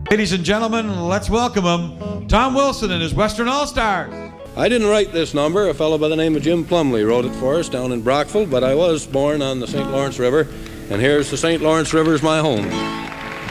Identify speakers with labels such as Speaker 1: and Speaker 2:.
Speaker 1: Ladies and gentlemen, let's welcome him, Tom Wilson and his Western All-Stars.
Speaker 2: I didn't write this number. A fellow by the name of Jim Plumley wrote it for us down in Brockville, but I was born on the St. Lawrence River, and here's the St. Lawrence River is my home.